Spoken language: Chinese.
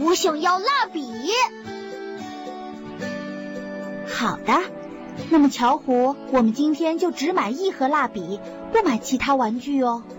我想要蜡笔。 好的，那么巧虎，我们今天就只买1盒蜡笔，不买其他玩具哦。